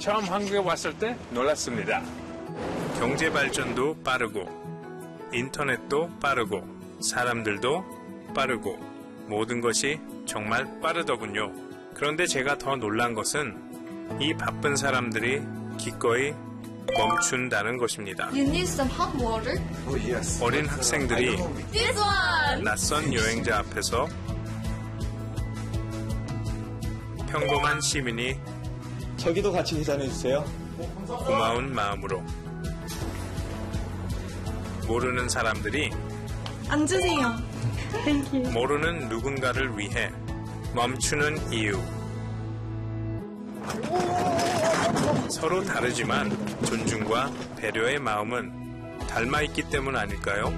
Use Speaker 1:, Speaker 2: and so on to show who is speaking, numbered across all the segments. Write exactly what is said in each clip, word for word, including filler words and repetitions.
Speaker 1: 처음 한국에 왔을 때 놀랐습니다.
Speaker 2: 경제 발전도 빠르고 인터넷도 빠르고 사람들도 빠르고 모든 것이 정말 빠르더군요. 그런데 제가 더 놀란 것은 이 바쁜 사람들이 기꺼이 멈춘다는 것입니다.
Speaker 3: You need some hot water?
Speaker 4: Oh, yes.
Speaker 2: 어린 학생들이
Speaker 3: This one!
Speaker 2: 낯선 여행자 앞에서 평범한 시민이
Speaker 5: 저기도 같이 계산해 주세요.
Speaker 2: 고마운 마음으로 모르는 사람들이
Speaker 3: 앉으세요.
Speaker 2: 모르는 누군가를 위해 멈추는 이유. 서로 다르지만 존중과 배려의 마음은 닮아있기 때문 아닐까요?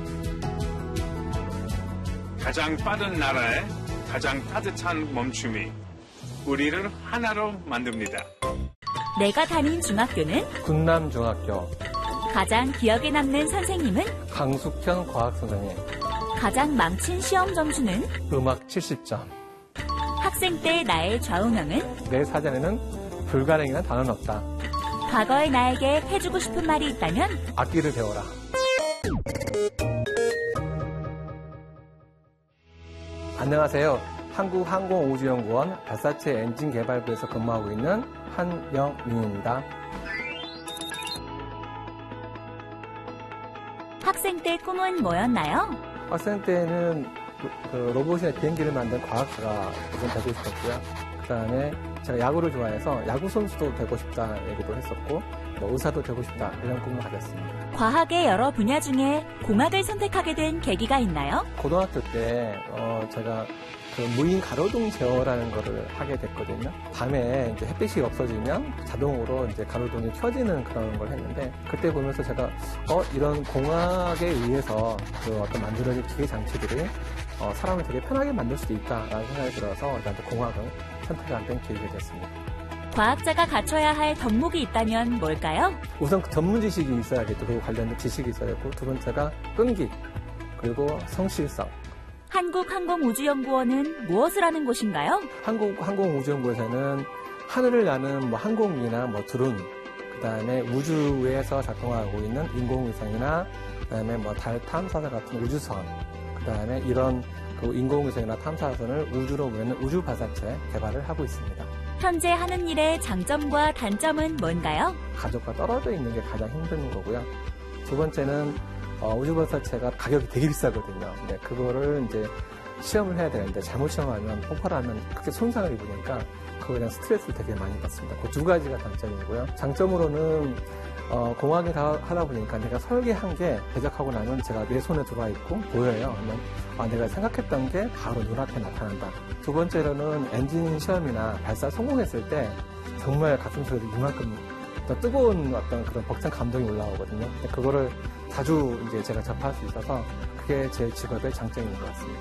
Speaker 1: 가장 빠른 나라에 가장 따뜻한 멈춤이 우리를 하나로 만듭니다.
Speaker 6: 내가 다닌 중학교는
Speaker 7: 군남중학교.
Speaker 6: 가장 기억에 남는 선생님은
Speaker 7: 강숙현 과학선생님.
Speaker 6: 가장 망친 시험 점수는
Speaker 7: 음악 칠십 점.
Speaker 6: 학생 때 나의 좌우명은
Speaker 7: 내 사전에는 불가능이란 단어는 없다.
Speaker 6: 과거의 나에게 해주고 싶은 말이 있다면
Speaker 7: 악기를 배워라. 안녕하세요. 한국항공우주연구원 발사체 엔진 개발부에서 근무하고 있는 한영민입니다.
Speaker 6: 학생 때 꿈은 뭐였나요?
Speaker 7: 학생 때는 그 로봇이나 비행기를 만든 과학자가 우선 되고 싶었고요. 그 다음에 제가 야구를 좋아해서 야구 선수도 되고 싶다 얘기도 했었고, 뭐 의사도 되고 싶다 이런 꿈을 가졌습니다.
Speaker 6: 과학의 여러 분야 중에 공학을 선택하게 된 계기가 있나요?
Speaker 7: 고등학교 때 어, 제가 그 무인 가로등 제어라는 거를 하게 됐거든요. 밤에 이제 햇빛이 없어지면 자동으로 이제 가로등이 켜지는 그런 걸 했는데, 그때 보면서 제가 어 이런 공학에 의해서 그 어떤 만들어진 기계 장치들이 어, 사람을 되게 편하게 만들 수도 있다라는 생각이 들어서 저한테 공학을 선택하게 된 계기가 됐습니다.
Speaker 6: 과학자가 갖춰야 할 덕목이 있다면 뭘까요?
Speaker 7: 우선 그 전문 지식이 있어야겠죠. 그리고 관련된 지식이 있어야겠고, 두 번째가 끈기, 그리고 성실성.
Speaker 6: 한국항공우주연구원은 무엇을 하는 곳인가요?
Speaker 7: 한국항공우주연구원에서는 하늘을 나는 뭐 항공기나 뭐 드론, 그 다음에 우주에서 작동하고 있는 인공위성이나, 그 다음에 뭐 달 탐사선 같은 우주선, 그 다음에 이런 그 인공위성이나 탐사선을 우주로 보내는 우주 발사체 개발을 하고 있습니다.
Speaker 6: 현재 하는 일의 장점과 단점은 뭔가요?
Speaker 7: 가족과 떨어져 있는 게 가장 힘든 거고요. 두 번째는 어, 우주 발사체가 가격이 되게 비싸거든요. 근데 그거를 이제 시험을 해야 되는데 잘못 시험하면 폭발하면 크게 손상을 입으니까 그거에 대한 스트레스를 되게 많이 받습니다. 그 두 가지가 단점이고요. 장점으로는 어, 공학을 하다 보니까 내가 설계한 게 제작하고 나면 제가 내 손에 들어와 있고 보여요. 그러면 아, 내가 생각했던 게 바로 눈앞에 나타난다. 두 번째로는 엔진 시험이나 발사 성공했을 때 정말 가슴속에서 이만큼 더 뜨거운 어떤 그런 벅찬 감동이 올라오거든요. 그거를 자주 이제 제가 접할 수 있어서 그게 제 직업의 장점인 것 같습니다.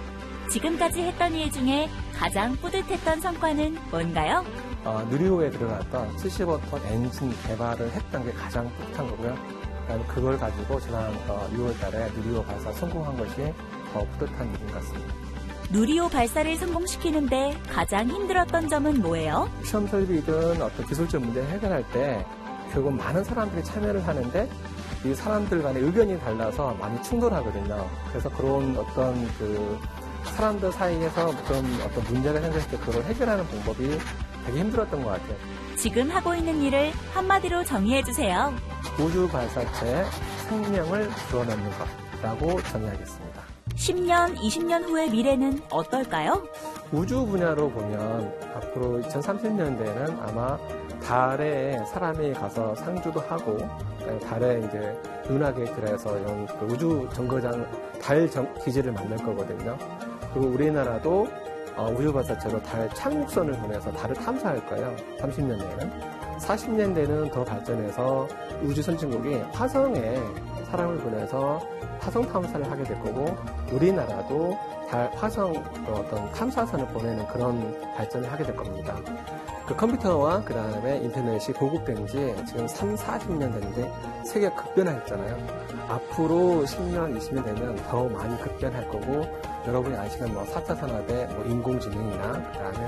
Speaker 6: 지금까지 했던 일 중에 가장 뿌듯했던 성과는 뭔가요?
Speaker 7: 어, 누리호에 들어갔던 칠십오 톤 엔진 개발을 했던 게 가장 뿌듯한 거고요. 그다음에 그걸 가지고 지난 어, 유월 달에 누리호 발사 성공한 것이 더 뿌듯한 일인 것 같습니다.
Speaker 6: 누리호 발사를 성공시키는데 가장 힘들었던 점은 뭐예요?
Speaker 7: 시험 설비든 어떤 기술적 문제를 해결할 때 결국 많은 사람들이 참여를 하는데 이 사람들 간의 의견이 달라서 많이 충돌하거든요. 그래서 그런 어떤 그 사람들 사이에서 어떤 어떤 문제가 생겼을 때 그걸 해결하는 방법이 되게 힘들었던 것 같아요.
Speaker 6: 지금 하고 있는 일을 한마디로 정의해주세요.
Speaker 7: 우주 발사체에 생명을 불어넣는 것이라고 정의하겠습니다.
Speaker 6: 십 년, 이십 년 후의 미래는 어떨까요?
Speaker 7: 우주 분야로 보면 앞으로 이천삼십 년대에는 아마 달에 사람이 가서 상주도 하고, 달에 이제 은하계 들어서 이런 그 우주 정거장, 달 정, 기지를 만들 거거든요. 그리고 우리나라도 어, 우주 발사체로 달 착륙선을 보내서 달을 탐사할 거예요. 삼십 년대에는. 사십 년대는 더 발전해서 우주 선진국이 화성에 사람을 보내서 화성 탐사를 하게 될 거고, 우리나라도 달 화성 어떤 탐사선을 보내는 그런 발전을 하게 될 겁니다. 그 컴퓨터와 그 다음에 인터넷이 보급된 지 지금 삼, 사십 년 됐는데 세계가 급변했잖아요. 앞으로 십 년, 이십 년 되면 더 많이 급변할 거고, 여러분이 아시는 뭐 사 차 산업의 뭐 인공지능이나 그다음에